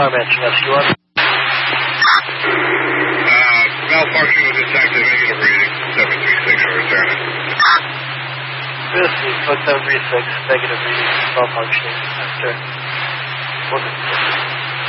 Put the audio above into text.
Farm answering SQ1. Malfunction was detected, negative reading, 736, we're returning. Whiskey, code 736, negative reading, malfunctioning, after.